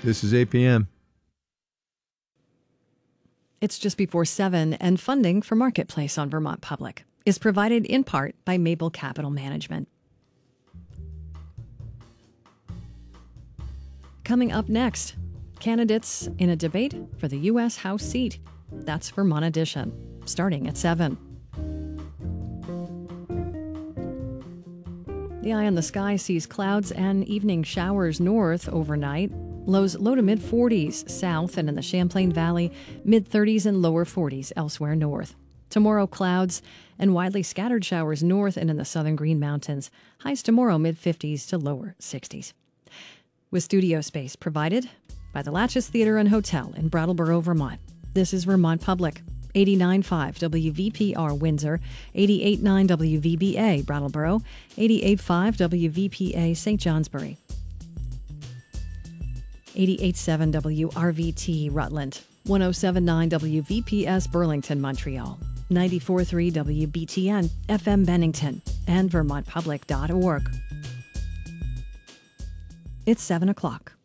This is APM. It's just before 7, and funding for Marketplace on Vermont Public is provided in part by Maple Capital Management. Coming up next, candidates in a debate for the U.S. House seat. That's Vermont Edition, starting at 7. The eye on the sky sees clouds and evening showers north overnight. Lows low to mid-40s south and in the Champlain Valley, mid-30s and lower 40s elsewhere north. Tomorrow, clouds and widely scattered showers north and in the southern Green Mountains. Highs tomorrow, mid-50s to lower 60s. With studio space provided by the Latches Theater and Hotel in Brattleboro, Vermont. This is Vermont Public. 89.5 WVPR Windsor, 88.9 WVBA Brattleboro, 88.5 WVPA St. Johnsbury. 88.7 WRVT Rutland, 107.9 WVPS Burlington, Montreal, 94.3 WBTN FM Bennington, and VermontPublic.org. It's 7 o'clock.